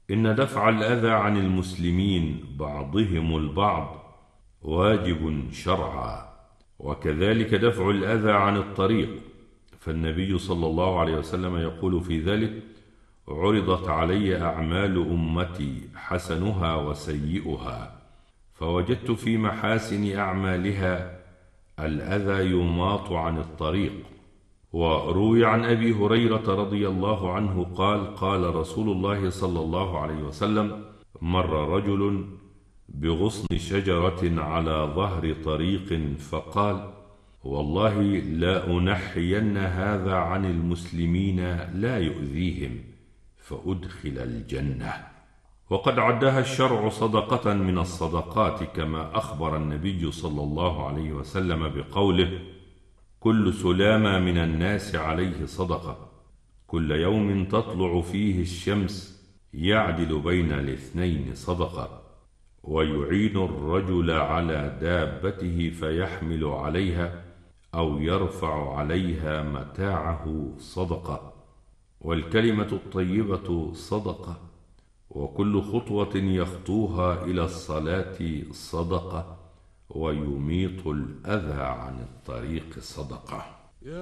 إن دفع الأذى عن المسلمين بعضهم البعض واجب شرعا، وكذلك دفع الأذى عن الطريق، فالنبي صلى الله عليه وسلم يقول في ذلك: عرضت علي أعمال أمتي حسنها وسيئها، فوجدت في محاسن أعمالها الأذى يماط عن الطريق. وروي عن أبي هريرة رضي الله عنه قال: قال رسول الله صلى الله عليه وسلم: مر رجل بغصن شجرة على ظهر طريق فقال: والله لا أنحين هذا عن المسلمين لا يؤذيهم فأدخل الجنة. وقد عدها الشرع صدقة من الصدقات، كما أخبر النبي صلى الله عليه وسلم بقوله: كل سلامة من الناس عليه صدقة، كل يوم تطلع فيه الشمس يعدل بين الاثنين صدقة، ويعين الرجل على دابته فيحمل عليها أو يرفع عليها متاعه صدقة، والكلمة الطيبة صدقة، وكل خطوة يخطوها إلى الصلاة صدقة، ويميط الأذى عن الطريق صدقة.